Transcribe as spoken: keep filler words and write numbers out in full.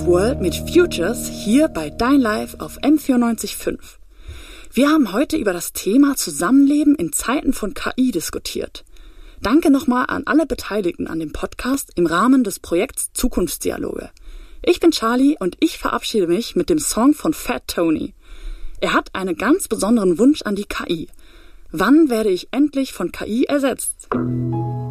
World mit Futures hier bei Dein Live auf M vierundneunzig Komma fünf. Wir haben heute über das Thema Zusammenleben in Zeiten von K I diskutiert. Danke nochmal an alle Beteiligten an dem Podcast im Rahmen des Projekts Zukunftsdialoge. Ich bin Charlie und ich verabschiede mich mit dem Song von Fat Tony. Er hat einen ganz besonderen Wunsch an die K I. Wann werde ich endlich von K I ersetzt?